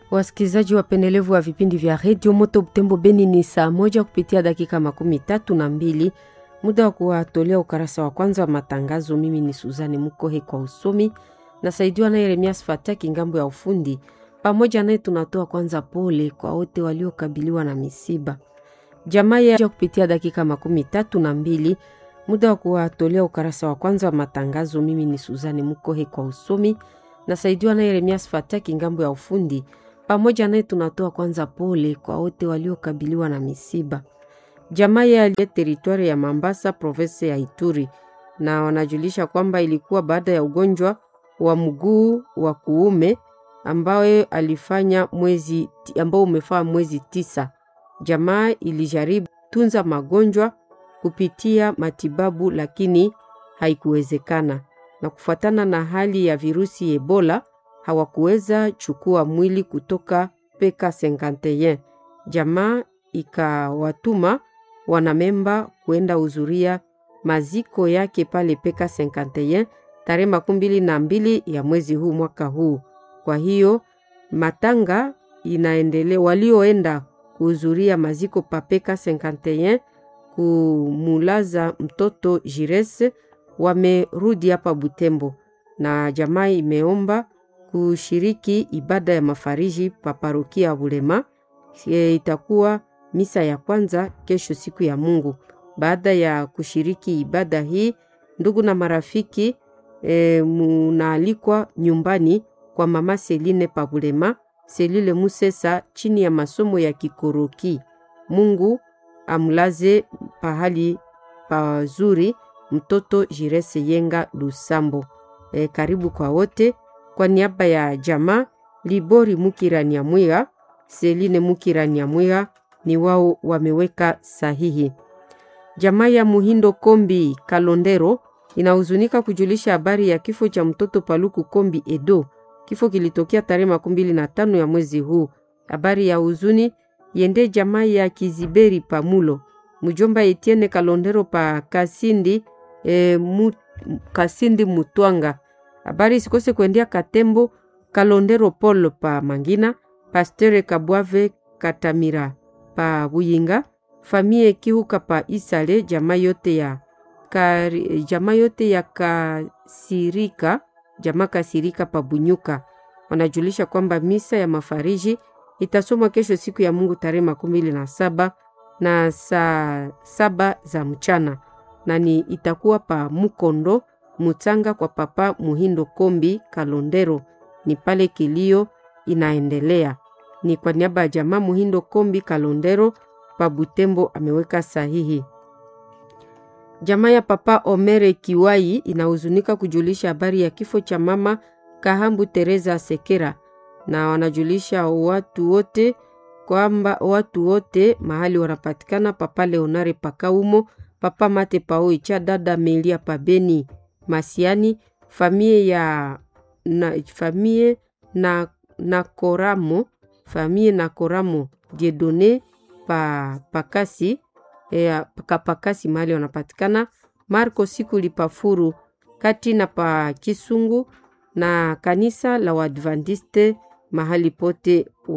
Wasikilizaji wapendelevu wa vipindi vya Radio Moto Butembo Beni, ni saa 1 kupitia dakika 32. Muda wa kuwatolea ukarasa wa kwanza wa matangazo. Mimi ni Suzani Mukohe kwa usomi, na saidiwa na Yeremias Fataki ngambo ya ufundi. Pamoja naye tunatoa kwanza pole kwa wote waliokabiliwa na misiba. Jamaa ya kupitia dakika 32. Muda wa kuwatolea ukarasa wa kwanza wa matangazo. Mimi ni Suzani Mukohe kwa usomi, na saidiwa na Yeremias Fataki ngambo ya ufundi. Pamoja naye tunatoa kwanza pole kwa wote waliokabiliwa na misiba. Jamaa ya teritwari ya Mambasa, province ya Ituri, na wanajulisha kwamba ilikuwa baada ya ugonjwa wa mguu wa kuume ambao umefaa mwezi 9. Jamaa ilijaribu tunza magonjwa kupitia matibabu, lakini haikuwezekana, na kufuatana na hali ya virusi Ebola hawakuweza chukua mwili kutoka PK51. Jamaa ikawatuma wanamemba kuenda huzuria maziko yake pale PK51 tarehe 12 ya mwezi huu mwaka huu. Kwa hiyo matanga inaendelea, walioenda kuhuzuria maziko pa PK51 kumulaza mtoto Jirese wamerudi hapa Butembo, na jamaa imeomba kushiriki ibada ya mafariji pa parokia Bulema. Itakuwa misa ya kwanza kesho siku ya Mungu. Baada ya kushiriki ibada hii, ndugu na marafiki munaalikwa nyumbani kwa mama Seline pa Bulema, Selile Musesa, chini ya masomo ya Kikoroki. Mungu amlaze pahali pazuri mtoto Jirese Yenga Lusambo. Karibu kwa wote. Kwa niaba ya jamaa Libori Mukiranyamwiga, Seline Mukiranyamwiga ni wao wameweka sahihi. Jamaa ya Muhindo Kombi Kalondero inahuzunika kujulisha habari ya kifo cha mtoto Paluku Kombi Edo. Kifo kilitokea tarehe 25 ya mwezi huu. Habari ya huzuni yende jamaa ya Kiziberi Pamulo, mjomba Etienne Kalondero pa Kasindi Kasindi Mutwanga. Habari sikose kuendea Katembo Kalondero Paul pa Mangina, Pasteur Kabwave Katamira pa Buyinga, famille Kihuka pa Isale, jamaa yote ya Kasirika, jamaa Kasirika pa Bunyuka. Wanajulisha kwamba misa ya mafariji itasomwa kesho siku ya Mungu tarehe 27 na saa 7 za mchana, na ni itakuwa pa Mukondo Mutanga kwa papa Muhindo Kombi Kalondero. Ni pale kilio inaendelea. Ni kwa niaba ya jamaa Muhindo Kombi Kalondero pa Butembo ameweka sahihi. Jamaa ya papa Omere Kiwai inahuzunika kujulisha habari ya kifo cha mama Kahambu Teresa Sekera, na wanajulisha watu wote kwamba watu wote mahali wanapatikana, papa Leonare Pakaumo, papa Mate Paoicha, dada Melia Pabeni Masiani, famille na Koramo Diedone Pakasi Pakasi mahali wanapatikana, Marco Sikuli Pafuru kati na pa Kisungu, na kanisa la Waadventiste mahali pote